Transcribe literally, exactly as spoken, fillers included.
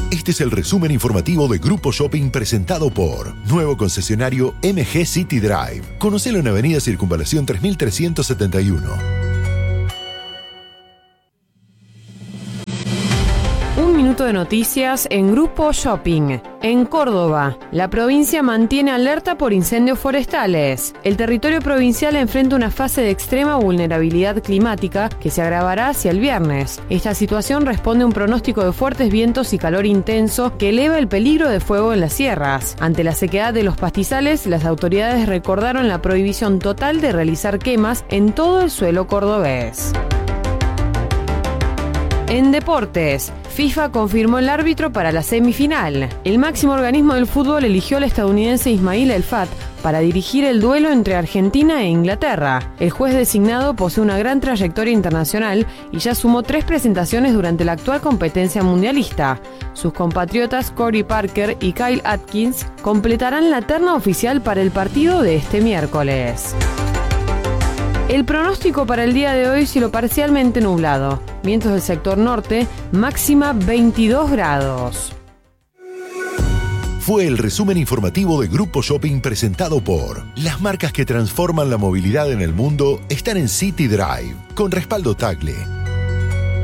Este es el resumen informativo de Grupo Shopping presentado por nuevo concesionario M G City Drive. Conocelo en Avenida Circunvalación tres mil trescientos setenta y uno. Un minuto de noticias en Grupo Shopping. En Córdoba, la provincia mantiene alerta por incendios forestales. El territorio provincial enfrenta una fase de extrema vulnerabilidad climática que se agravará hacia el viernes. Esta situación responde a un pronóstico de fuertes vientos y calor intenso que eleva el peligro de fuego en las sierras. Ante la sequedad de los pastizales, las autoridades recordaron la prohibición total de realizar quemas en todo el suelo cordobés. En deportes, FIFA confirmó el árbitro para la semifinal. El máximo organismo del fútbol eligió al estadounidense Ismail El Fat para dirigir el duelo entre Argentina e Inglaterra. El juez designado posee una gran trayectoria internacional y ya sumó tres presentaciones durante la actual competencia mundialista. Sus compatriotas Corey Parker y Kyle Atkins completarán la terna oficial para el partido de este miércoles. El pronóstico para el día de hoy cielo parcialmente nublado. Vientos del sector norte, máxima veintidós grados. Fue el resumen informativo de Grupo Shopping presentado por las marcas que transforman la movilidad en el mundo están en City Drive, con respaldo Tagle.